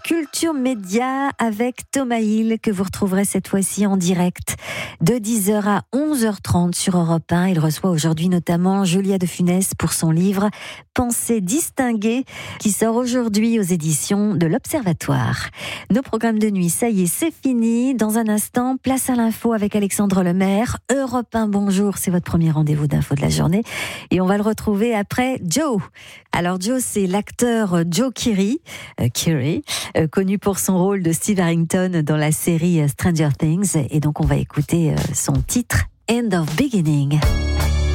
Culture Média avec Thomas Hill que vous retrouverez cette fois-ci en direct de 10h à 11h30 sur Europe 1. Il reçoit aujourd'hui notamment Julia de Funès pour son livre Pensée distinguée qui sort aujourd'hui aux éditions de l'Observatoire. Nos programmes de nuit, ça y est, c'est fini. Dans un instant, place à l'info avec Alexandre Lemaire. Europe 1, bonjour, c'est votre premier rendez-vous d'info de la journée. Et on va le retrouver après Joe. Alors Joe, c'est l'acteur Joe Keery, connu pour son rôle de Steve Harrington dans la série Stranger Things. Et donc on va écouter son titre End of Beginning.